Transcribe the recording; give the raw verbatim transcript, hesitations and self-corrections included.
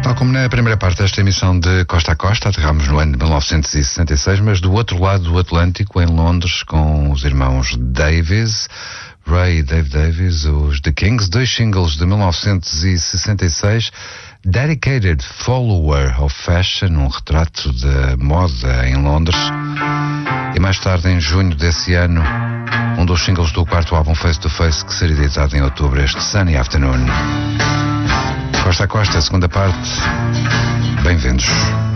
Tal como na primeira parte desta emissão de Costa a Costa, aterramos no ano de mil novecentos e sessenta e seis, mas do outro lado do Atlântico, em Londres, com os irmãos Davies, Ray e Dave Davies, os The Kings, dois singles de mil novecentos e sessenta e seis, Dedicated Follower of Fashion, um retrato da moda em Londres, e mais tarde, em junho desse ano, um dos singles do quarto álbum Face to Face, que seria editado em outubro, este Sunny Afternoon. Costa a Costa, segunda parte. Bem-vindos.